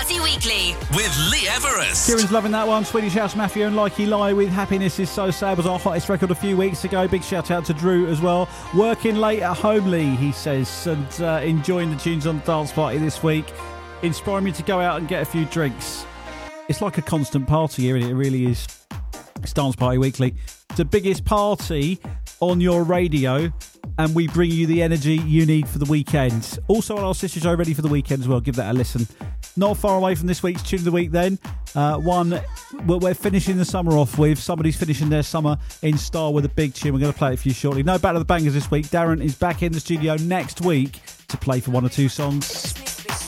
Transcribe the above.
Party Weekly with Lee Everest. Kieran's loving that one. Swedish House Mafia and Like Eli with Happiness Is So Sad was our hottest record a few weeks ago. Big shout out to Drew as well. Working late at home, Lee, he says, and enjoying the tunes on Dance Party this week. Inspiring me to go out and get a few drinks. It's like a constant party here, it really is. It's Dance Party Weekly. It's the biggest party on your radio, and we bring you the energy you need for the weekend. Also on our sister show, Ready for the Weekend as well. Give that a listen. Not far away from this week's Tune of the Week then. One we're finishing the summer off with. Somebody's finishing their summer in style with a big tune. We're going to play it for you shortly. No Battle of the Bangers this week. Darren is back in the studio next week to play for one or two songs.